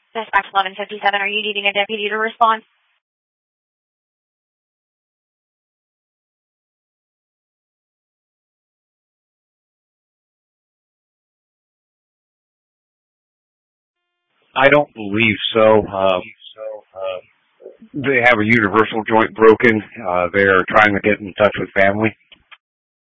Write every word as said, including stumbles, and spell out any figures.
Dispatch eleven fifty-seven, are you needing a deputy to respond? I don't believe so. Um, they have a universal joint broken. Uh, they're trying to get in touch with family.